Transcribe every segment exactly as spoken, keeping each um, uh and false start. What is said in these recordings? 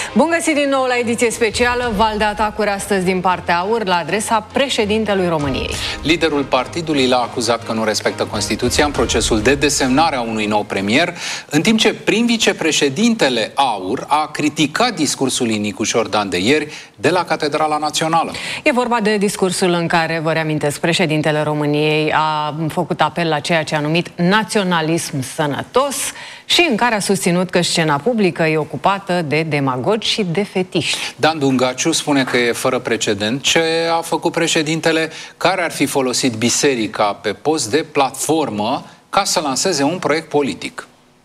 Bun găsit din nou la ediție specială. Val de atacuri astăzi din partea AUR la adresa președintelui României. Liderul partidului l-a acuzat că nu respectă Constituția în procesul de desemnare a unui nou premier, în timp ce prim vicepreședintele AUR a criticat discursul lui Nicu Șordan de ieri de la Catedrala Națională. E vorba de discursul în care, vă reamintesc, președintele României a făcut apel la ceea ce a numit naționalism sănătos și în care a susținut că scena publică e ocupată de demagogi și de fetiști. Dan Dungaciu spune că e fără precedent ce a făcut președintele, care ar fi folosit biserica pe post de platformă ca să lanseze un proiect politic.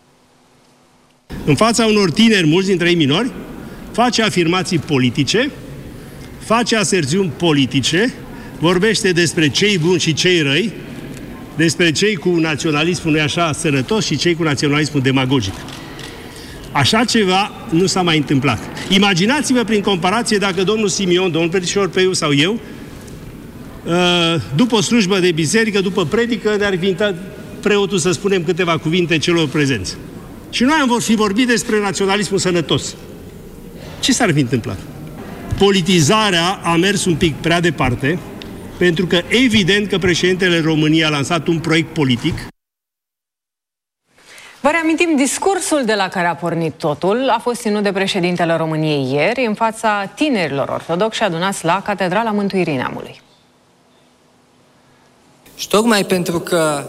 În fața unor tineri, mulți dintre ei minori, face afirmații politice, face aserțiuni politice, vorbește despre cei buni și cei răi, despre cei cu naționalismul, nu-i așa, sănătos și cei cu naționalismul demagogic. Așa ceva nu s-a mai întâmplat. Imaginați-vă prin comparație dacă domnul Simion, domnul Petrișor Orpeiu sau eu, după o slujbă de biserică, după predică, ne-ar fi invitat preotul să spunem câteva cuvinte celor prezenți. Și noi am fi vorbit despre naționalismul sănătos. Ce s-ar fi întâmplat? Politizarea a mers un pic prea departe, pentru că evident că președintele României a lansat un proiect politic. Vă reamintim, discursul de la care a pornit totul a fost ținut de președintele României ieri în fața tinerilor ortodoxi adunați la Catedrala Mântuirii Neamului. Și tocmai pentru că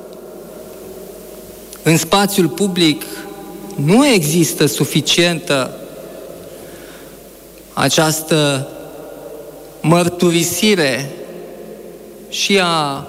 în spațiul public nu există suficientă această mărturisire și a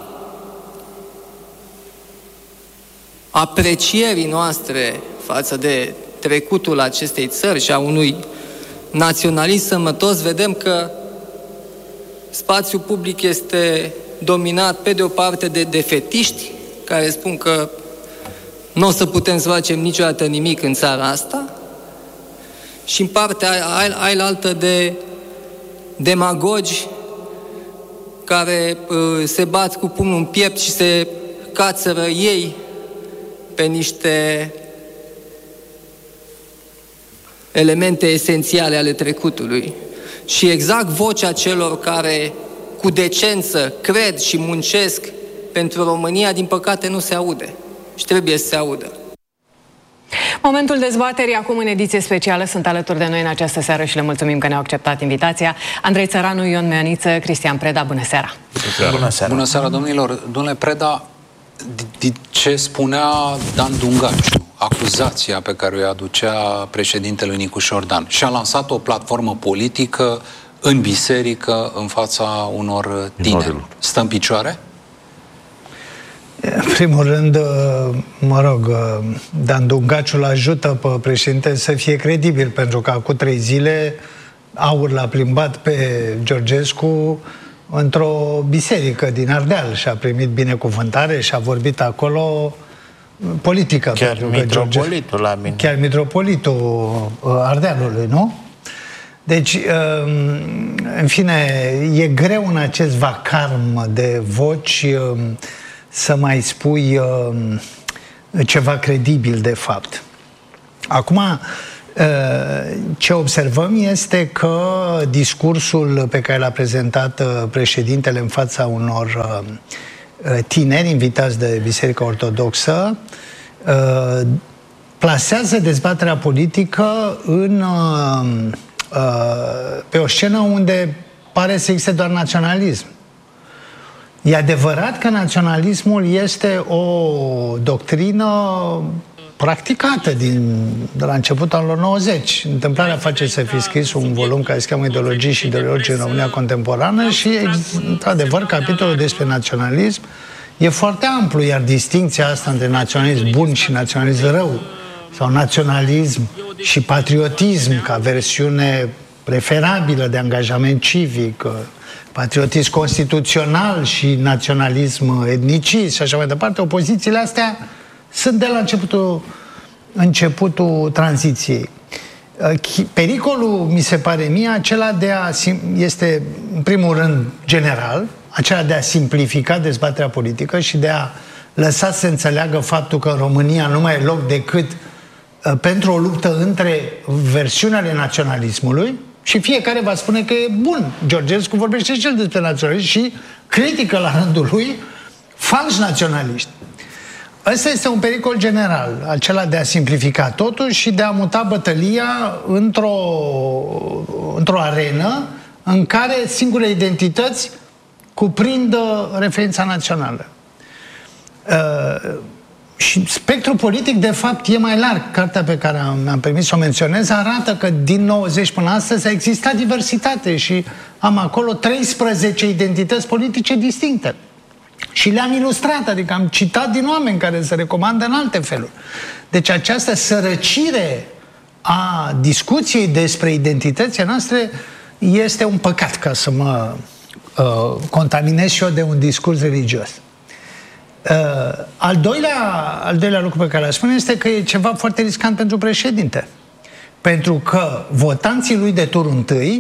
aprecierii noastre față de trecutul acestei țări și a unui naționalism sănătos, vedem că spațiul public este dominat pe de o parte de defetiști care spun că nu o să putem să facem niciodată nimic în țara asta și în partea ailaltă de demagogi care uh, se bat cu pumnul în piept și se cațără ei pe niște elemente esențiale ale trecutului. Și exact vocea celor care cu decență cred și muncesc pentru România, din păcate, nu se aude. Și trebuie să se audă. Momentul dezbaterii acum în ediție specială. Sunt alături de noi în această seară și le mulțumim că ne-au acceptat invitația. Andrei Țăranu, Ion Meaniță, Cristian Preda, bună seara! Bună seara! Bună seara, bună seara domnilor! Domnule Preda, ce spunea Dan Dungaciu, acuzația pe care o aducea președintele Nicu Șordan, și-a lansat o platformă politică în biserică în fața unor tineri. Stă în picioare? În primul rând, mă rog, Dan Dungaciu l-ajută pe președinte să fie credibil, pentru că acum trei zile AUR l-a plimbat pe Georgescu într-o biserică din Ardeal și a primit binecuvântare și a vorbit acolo politică. Chiar mitropolitul la mine. Chiar mitropolitul Ardealului, nu? Deci, în fine, e greu în acest vacarm de voci să mai spui ceva credibil, de fapt. Acum, ce observăm este că discursul pe care l-a prezentat președintele în fața unor tineri invitați de Biserica Ortodoxă plasează dezbaterea politică în, pe o scenă unde pare să existe doar naționalism. E adevărat că naționalismul este o doctrină practicată din, de la începutul anilor nouăzeci. Întâmplarea face să fi scris un volum care se cheamă Ideologii și ideologii în România contemporană și, într-adevăr, capitolul despre naționalism e foarte amplu, iar distinția asta între naționalism bun și naționalism rău, sau naționalism și patriotism ca versiune preferabilă de angajament civic, patriotism constituțional și naționalism etnicist și așa mai departe, opozițiile astea sunt de la începutul, începutul tranziției. Pericolul, mi se pare mie, acela de a, este, în primul rând, general, acela de a simplifica dezbaterea politică și de a lăsa să înțeleagă faptul că în România nu mai e loc decât pentru o luptă între versiunile naționalismului și fiecare va spune că e bun. Georgescu vorbește și el despre naționalism și critică la rândul lui falși naționaliști. Ăsta este un pericol general, acela de a simplifica totul și de a muta bătălia într-o, într-o arenă în care singure identități cuprind referința națională. Uh, și spectrul politic, de fapt, e mai larg. Cartea pe care mi-am permis să o menționez arată că din nouăzeci până astăzi a existat diversitate și am acolo treisprezece identități politice distincte. Și le-am ilustrat, adică am citat din oameni care se recomandă în alte feluri. Deci această sărăcire a discuției despre identitățile noastre este un păcat, ca să mă uh, contaminez și eu de un discurs religios. Uh, al, doilea, al doilea lucru pe care l-aș spune este că e ceva foarte riscant pentru președinte. Pentru că votanții lui de turul întâi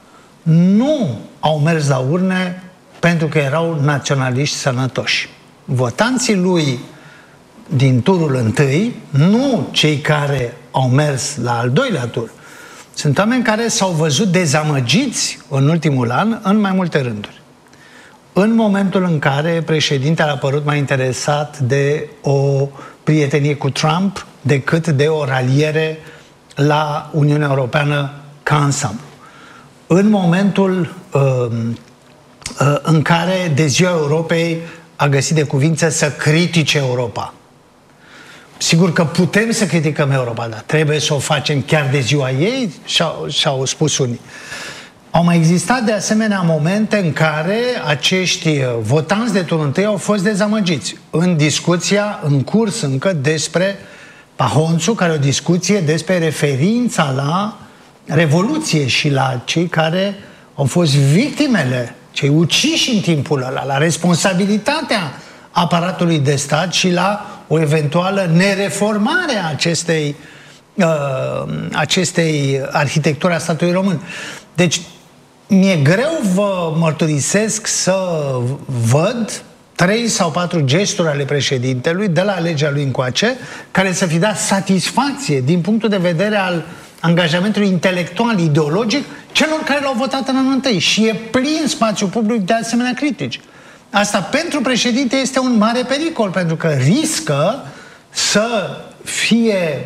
nu au mers la urne pentru că erau naționaliști sănătoși. Votanții lui din turul întâi, nu cei care au mers la al doilea tur, sunt oameni care s-au văzut dezamăgiți în ultimul an în mai multe rânduri. În momentul în care președintele a părut mai interesat de o prietenie cu Trump decât de o raliere la Uniunea Europeană ca ansamblu. În momentul uh, uh, în care de Ziua Europei a găsit de cuvință să critique Europa. Sigur că putem să criticăm Europa, dar trebuie să o facem chiar de ziua ei, și-au, și-au spus unii. Au mai existat de asemenea momente în care acești votanți de turul întâi au fost dezamăgiți. În discuția în curs încă despre Pahonțu, care e o discuție despre referința la Revoluție și la cei care au fost victimele, cei uciși în timpul ăla, la responsabilitatea aparatului de stat și la o eventuală nereformare a acestei, uh, acestei arhitecturi a statului român. Deci, mi-e greu, vă mărturisesc, să văd trei sau patru gesturi ale președintelui de la alegerea lui încoace, care să fi dat satisfacție din punctul de vedere al angajamentului intelectual, ideologic, celor care l-au votat în anul întâi. Și e plin spațiul public de asemenea critici. Asta pentru președinte este un mare pericol, pentru că riscă să fie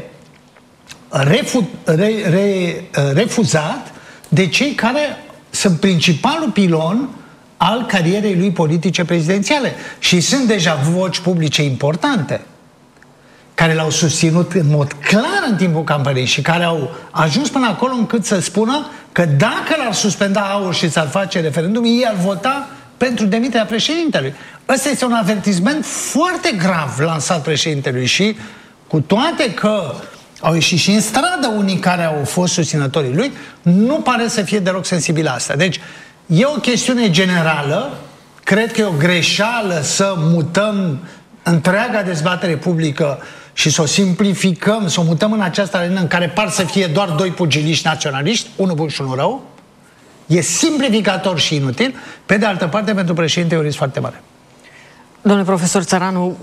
refu, re, re, refuzat de cei care sunt principalul pilon al carierei lui politice prezidențiale. Și sunt deja voci publice importante care l-au susținut în mod clar în timpul campaniei și care au ajuns până acolo încât să spună că dacă l-ar suspenda Aur și s-ar face referendum, ei ar vota pentru demiterea președintelui. Ăsta este un avertisment foarte grav lansat președintelui și cu toate că au ieșit și în stradă unii care au fost susținătorii lui, nu pare să fie deloc sensibil asta. Deci e o chestiune generală, cred că e o greșeală să mutăm întreaga dezbatere publică și să o simplificăm, să o mutăm în această arenă în care par să fie doar doi pugiliști naționaliști, unul bun și unul rău. E simplificator și inutil. Pe de altă parte, pentru președinte e un risc foarte mare. Domnule profesor Țăranu,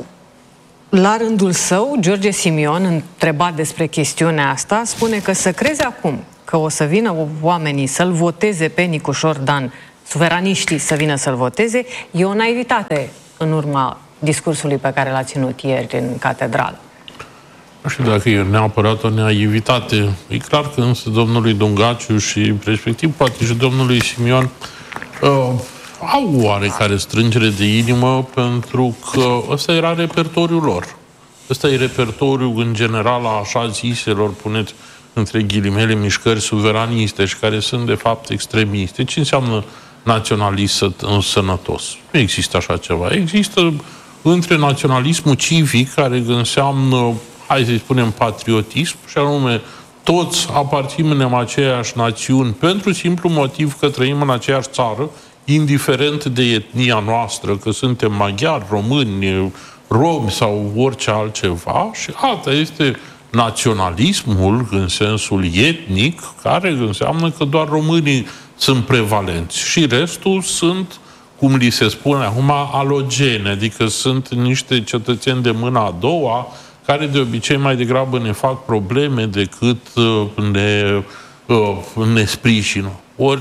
la rândul său, George Simion, întrebat despre chestiunea asta, spune că să crezi acum că o să vină oamenii să-l voteze pe Nicușor Dan, suveraniștii să vină să-l voteze, e o naivitate în urma discursului pe care l-a ținut ieri în catedrală. Nu știu dacă e neapărat o naivitate. E clar că însă domnului Dungaciu și respectiv poate și domnului Simion uh, au oarecare strângere de inimă, pentru că ăsta era repertoriul lor. Ăsta e repertoriul în general a așa ziselor, puneți între ghilimele, mișcări suveraniste și care sunt de fapt extremiste. Ce înseamnă naționalist sănătos? Nu există așa ceva. Există între naționalismul civic, care înseamnă, hai să-i spunem, patriotism, și anume toți aparținem aceeași națiuni pentru simplu motiv că trăim în aceeași țară, indiferent de etnia noastră, că suntem maghiari, români, romi sau orice altceva. Și asta este naționalismul în sensul etnic, care înseamnă că doar românii sunt prevalenți și restul sunt, cum li se spune acum, alogene, adică sunt niște cetățeni de mâna a doua, care de obicei mai degrabă ne fac probleme decât ne, ne sprijină. Ori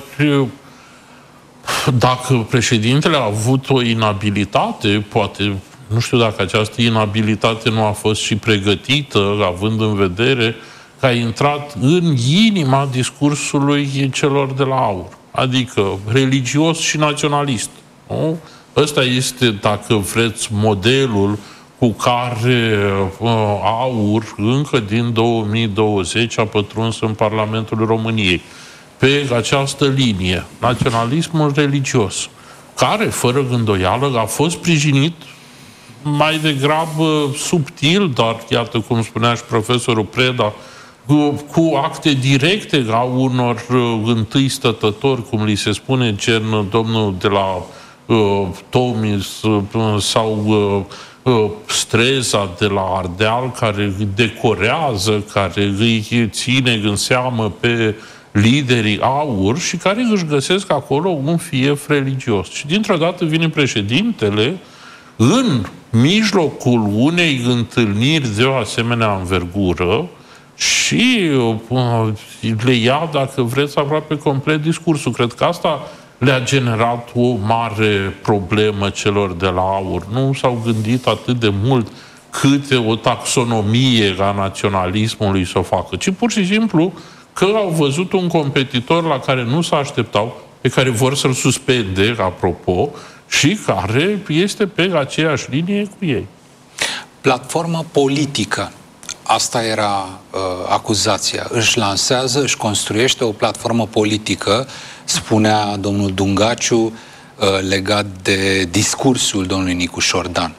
dacă președintele a avut o inabilitate, poate, nu știu dacă această inabilitate nu a fost și pregătită, având în vedere că a intrat în inima discursului celor de la AUR, adică religios și naționalist. Nu? Ăsta este, dacă vreți, modelul cu care uh, AUR, încă din două mii douăzeci, a pătruns în Parlamentul României. Pe această linie, naționalismul religios, care, fără gândoială, a fost sprijinit mai degrabă subtil, dar, iată cum spunea și profesorul Preda, cu, cu acte directe a unor uh, întâi stătători, cum li se spune, gen domnul de la uh, Tomis uh, sau uh, uh, Streza de la Ardeal, care îi decorează, care îi ține în seamă pe liderii AUR și care își găsesc acolo un fief religios. Și dintr-o dată vine președintele în mijlocul unei întâlniri de o asemenea învergură și uh, le ia, dacă vreți, aproape complet discursul. Cred că asta le-a generat o mare problemă celor de la AUR. Nu s-au gândit atât de mult câte o taxonomie a naționalismului să o facă, ci pur și simplu că au văzut un competitor la care nu se așteptau, pe care vor să-l suspende, apropo, și care este pe aceeași linie cu ei. Platforma politică. Asta era uh, acuzația. Își lansează, își construiește o platformă politică, spunea domnul Dungaciu, uh, legat de discursul domnului Nicu Șordan.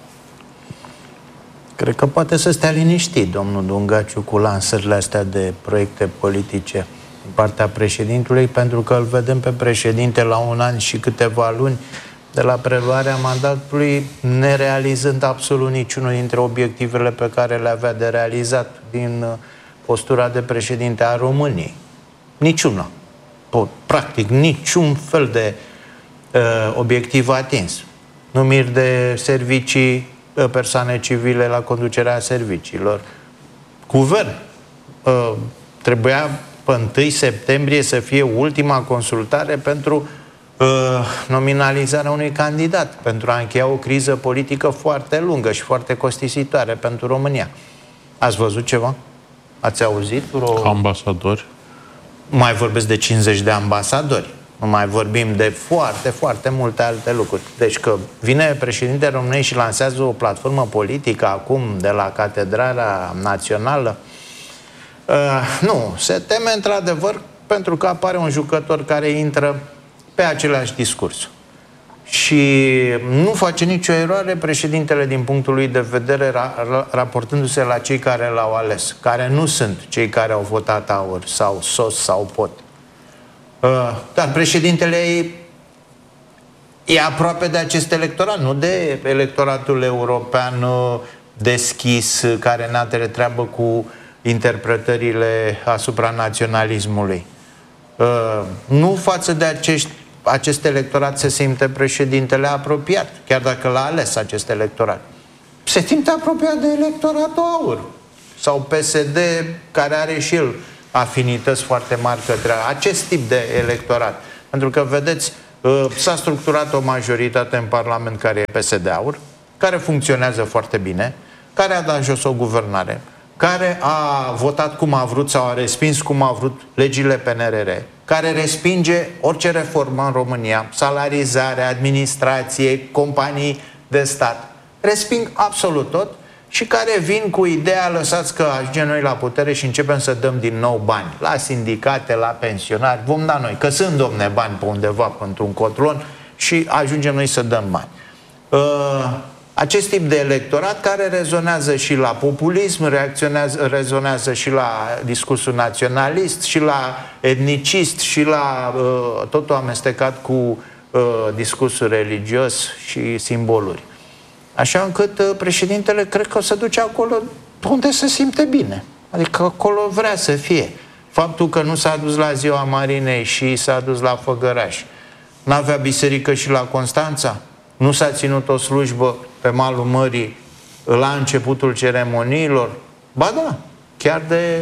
Cred că poate să stea liniștit domnul Dungaciu cu lansările astea de proiecte politice în partea președintelui, pentru că îl vedem pe președinte la un an și câteva luni de la preluarea mandatului, nerealizând absolut niciunul dintre obiectivele pe care le avea de realizat din postura de președinte a României. Niciuna. Practic, niciun fel de uh, obiectiv atins. Numiri de servicii, persoane civile la conducerea serviciilor. Guvern. Uh, trebuia pe întâi septembrie să fie ultima consultare pentru nominalizarea unui candidat, pentru a încheia o criză politică foarte lungă și foarte costisitoare pentru România. Ați văzut ceva? Ați auzit? O... Ambasadori? Mai vorbesc de cincizeci de ambasadori. Nu mai vorbim de foarte, foarte multe alte lucruri. Deci că vine președintele României și lansează o platformă politică acum de la Catedrala Națională. Uh, nu, se teme într-adevăr pentru că apare un jucător care intră pe același discurs. Și nu face nicio eroare președintele din punctul lui de vedere ra raportându-se la cei care l-au ales, care nu sunt cei care au votat AUR sau SOS sau POT. Uh, dar președintele e, e aproape de acest electorat, nu de electoratul european uh, deschis, care n-a treabă cu interpretările asupra naționalismului. Uh, nu față de acești, acest electorat se simte președintele apropiat, chiar dacă l-a ales acest electorat. Se simte apropiat de electoratul AUR sau P S D, care are și el afinități foarte mari către acest tip de electorat. Pentru că, vedeți, uh, s-a structurat o majoritate în Parlament care e P S D-AUR, care funcționează foarte bine, care a dat jos o guvernare, care a votat cum a vrut sau a respins cum a vrut legile P N R R, care respinge orice reformă în România, salarizare, administrație, companii de stat. Resping absolut tot și care vin cu ideea, lăsați că ajungem noi la putere și începem să dăm din nou bani la sindicate, la pensionari, vom da noi, că sunt, domne, bani pe undeva, pentru un cotlon și ajungem noi să dăm bani. Uh, Acest tip de electorat care rezonează și la populism, reacționează, rezonează și la discursul naționalist, și la etnicist, și la uh, totul amestecat cu uh, discursul religios și simboluri. Așa încât uh, președintele cred că o să duce acolo unde se simte bine. Adică acolo vrea să fie. Faptul că nu s-a dus la Ziua Marinei și s-a dus la Făgăraș, n-avea biserică și la Constanța, nu s-a ținut o slujbă pe malul mării la începutul ceremoniilor? Ba da, chiar de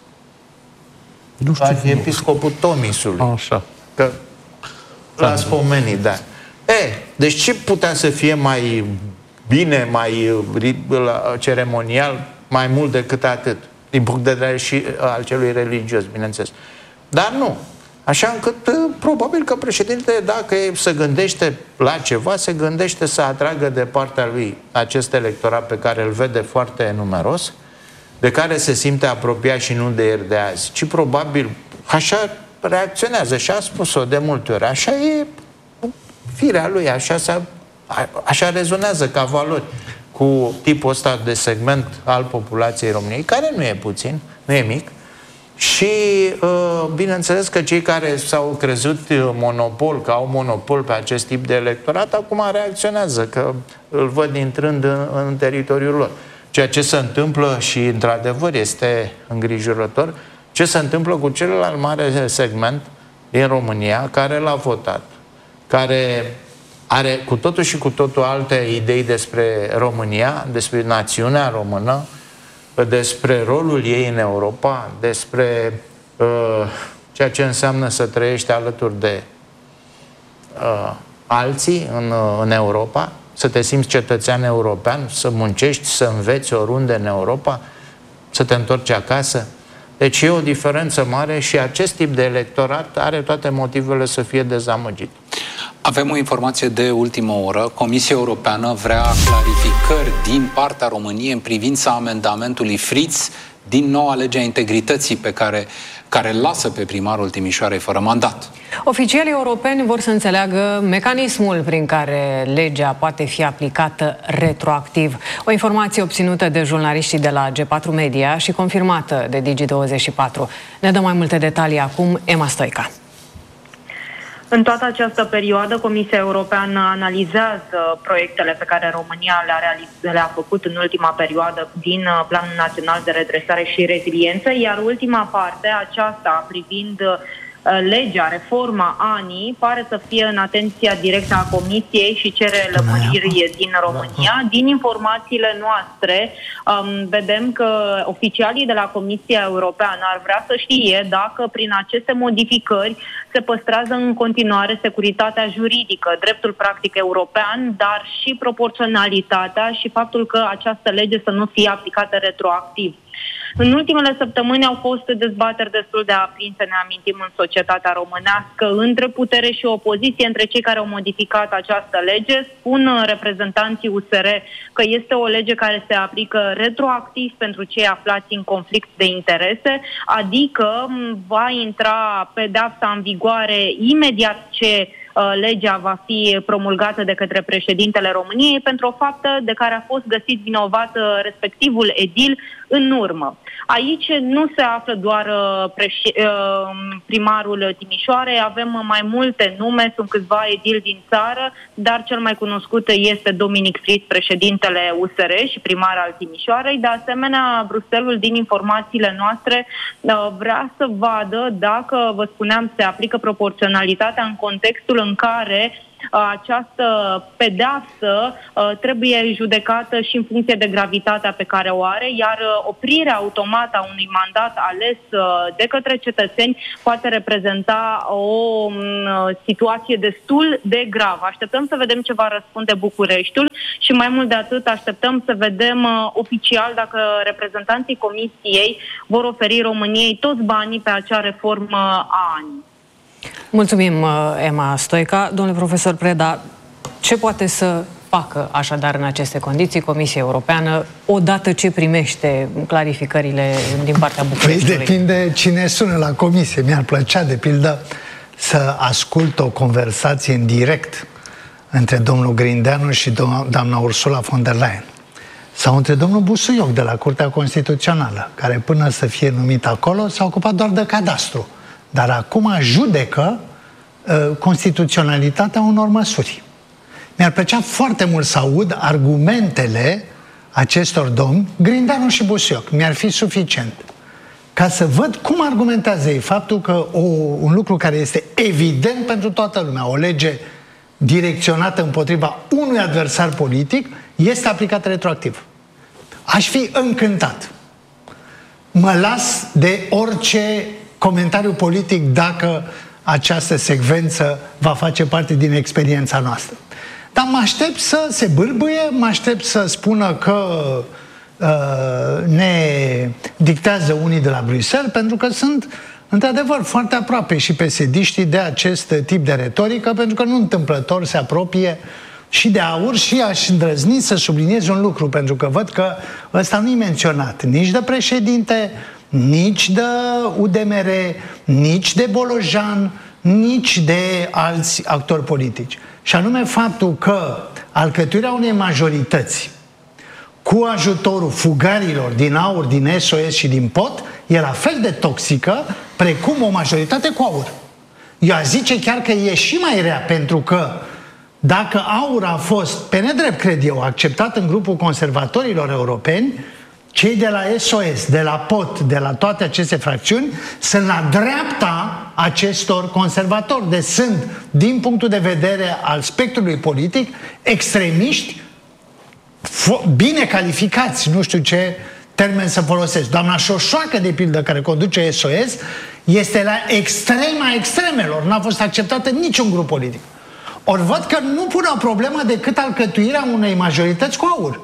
nu știu arhiepiscopul Tomisului. Așa. Că l-a spomenit, da. E, deci ce putea să fie mai bine, mai ceremonial, mai mult decât atât? Din punct de vedere și al celui religios, bineînțeles. Dar nu. Așa încât, probabil că președintele, dacă se gândește la ceva, se gândește să atragă de partea lui acest electorat pe care îl vede foarte numeros, de care se simte apropiat și nu de ieri de azi, ci probabil așa reacționează și a spus-o de multe ori. Așa e firea lui, așa, s-a, așa rezonează ca valori cu tipul ăsta de segment al populației României, care nu e puțin, nu e mic. Și bineînțeles că cei care s-au crezut monopol, că au monopol pe acest tip de electorat, acum reacționează, că îl văd intrând în, în teritoriul lor. Ceea ce se întâmplă și într-adevăr este îngrijorător, ce se întâmplă cu celălalt mare segment din România care l-a votat, care are cu totul și cu totul alte idei despre România, despre națiunea română, despre rolul ei în Europa, despre uh, ceea ce înseamnă să trăiești alături de uh, alții în, uh, în Europa, să te simți cetățean european, să muncești, să înveți oriunde în Europa, să te întorci acasă. Deci e o diferență mare și acest tip de electorat are toate motivele să fie dezamăgit. Avem o informație de ultimă oră. Comisia Europeană vrea clarificări din partea României în privința amendamentului Fritz din noua lege a integrității pe care, care lasă pe primarul Timișoarei fără mandat. Oficialii europeni vor să înțeleagă mecanismul prin care legea poate fi aplicată retroactiv. O informație obținută de jurnaliștii de la G patru Media și confirmată de Digi douăzeci și patru. Ne dă mai multe detalii acum Emma Stoica. În toată această perioadă, Comisia Europeană analizează proiectele pe care România le-a, realiz- le-a făcut în ultima perioadă din Planul Național de Redresare și Reziliență, iar ultima parte, aceasta privind legea, reforma A N I, pare să fie în atenția directă a Comisiei și cere lămuriri din România. Din informațiile noastre, um, vedem că oficialii de la Comisia Europeană ar vrea să știe dacă prin aceste modificări se păstrează în continuare securitatea juridică, dreptul practic european, dar și proporționalitatea și faptul că această lege să nu fie aplicată retroactiv. În ultimele săptămâni au fost dezbateri destul de aprinse, ne amintim, în societatea românească, între putere și opoziție, între cei care au modificat această lege. Spun reprezentanții U S R că este o lege care se aplică retroactiv pentru cei aflați în conflict de interese, adică va intra pedeapsa în vigoare imediat ce legea va fi promulgată de către președintele României pentru o faptă de care a fost găsit vinovat respectivul edil în urmă. Aici nu se află doar primarul Timișoarei, avem mai multe nume, sunt câțiva edili din țară, dar cel mai cunoscut este Dominic Fritz, președintele U S R și primar al Timișoarei. De asemenea, Bruxelles, din informațiile noastre, vrea să vadă dacă, vă spuneam, se aplică proporționalitatea în contextul în care această pedeapsă trebuie judecată și în funcție de gravitatea pe care o are, iar oprirea automată a unui mandat ales de către cetățeni poate reprezenta o situație destul de gravă. Așteptăm să vedem ce va răspunde Bucureștiul și mai mult de atât așteptăm să vedem oficial dacă reprezentanții Comisiei vor oferi României toți banii pe acea reformă a A N I. Mulțumim, Emma Stoica. Domnule profesor Preda, ce poate să facă așadar în aceste condiții Comisia Europeană odată ce primește clarificările din partea Bucureștiului? Păi depinde cine sună la Comisie. Mi-ar plăcea, de pildă, să ascult o conversație în direct între domnul Grindeanu și doamna Ursula von der Leyen. Sau între domnul Busuioc de la Curtea Constituțională, care până să fie numit acolo s-a ocupat doar de cadastru. Dar acum judecă uh, constituționalitatea unor măsuri. Mi-ar plăcea foarte mult să aud argumentele acestor domni, Grindeanu și Busuioc. Mi-ar fi suficient ca să văd cum argumentează ei faptul că o, un lucru care este evident pentru toată lumea, o lege direcționată împotriva unui adversar politic, este aplicată retroactiv. Aș fi încântat. Mă las de orice comentariu politic dacă această secvență va face parte din experiența noastră. Dar mă aștept să se bâlbâie, mă aștept să spună că uh, ne dictează unii de la Bruxelles, pentru că sunt într-adevăr foarte aproape și P S D-știi de acest tip de retorică, pentru că nu întâmplător se apropie și de AUR. Și aș îndrăzni să subliniez un lucru, pentru că văd că ăsta nu-i menționat nici de președinte, nici de U D M R, nici de Bolojan, nici de alți actori politici. Și anume faptul că alcătuirea unei majorități cu ajutorul fugarilor din AUR, din S O S și din P O T e la fel de toxică precum o majoritate cu AUR. Eu aș zice chiar că e și mai rea, pentru că dacă AUR a fost, pe nedrept cred eu, acceptat în grupul conservatorilor europeni, cei de la S O S, de la P O T, de la toate aceste fracțiuni, sunt la dreapta acestor conservatori. Deci sunt, din punctul de vedere al spectrului politic, extremiști bine calificați, nu știu ce termen să folosesc. Doamna Șoșoacă, de pildă, care conduce S O S, este la extrema extremelor. N-a fost acceptată în niciun grup politic. Ori văd că nu pune o problemă decât alcătuirea unei majorități cu AUR.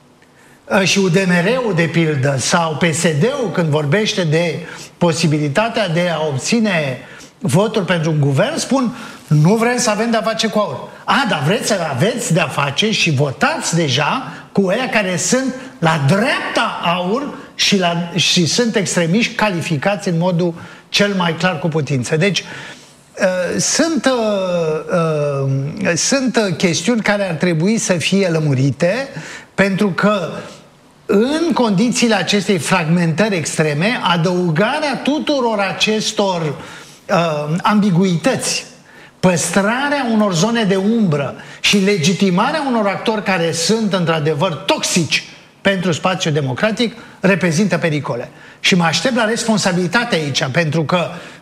Și U D M R-ul, de pildă, sau P S D-ul, când vorbește de posibilitatea de a obține voturi pentru un guvern, spun: nu vrem să avem de-a face cu AUR. A, dar vreți să aveți de-a face și votați deja cu ăia care sunt la dreapta AUR și, la, și sunt extremiști calificați în modul cel mai clar cu putință. Deci, uh, sunt, uh, uh, sunt chestiuni care ar trebui să fie lămurite, pentru că în condițiile acestei fragmentări extreme, adăugarea tuturor acestor uh, ambiguități, păstrarea unor zone de umbră și legitimarea unor actori care sunt într-adevăr toxici pentru spațiul democratic, reprezintă pericole. Și mă aștept la responsabilitate aici, pentru că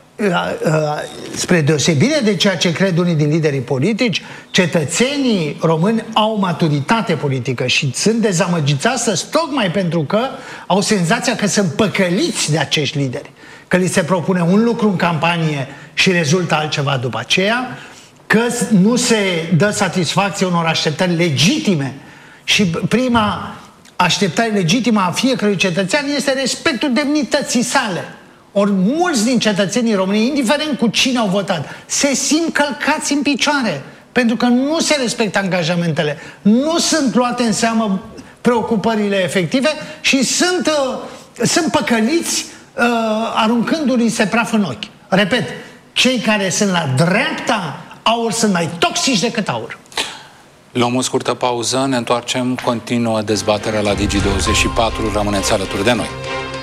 spre deosebire de ceea ce cred unii din liderii politici, cetățenii români au maturitate politică și sunt dezamăgiți astăzi tocmai pentru că au senzația că sunt păcăliți de acești lideri, că li se propune un lucru în campanie și rezultă altceva după aceea, că nu se dă satisfacție unor așteptări legitime. Și prima așteptare legitimă a fiecărui cetățean este respectul demnității sale. Ori mulți din cetățenii României, indiferent cu cine au votat, se simt călcați în picioare, pentru că nu se respectă angajamentele, nu sunt luate în seamă preocupările efective și sunt, uh, sunt păcăliți uh, aruncându-li se praf în ochi. Repet, cei care sunt la dreapta AUR sunt mai toxici decât AUR. Luăm o scurtă pauză, ne întoarcem, continuă dezbaterea la Digi douăzeci și patru, rămâneți alături de noi.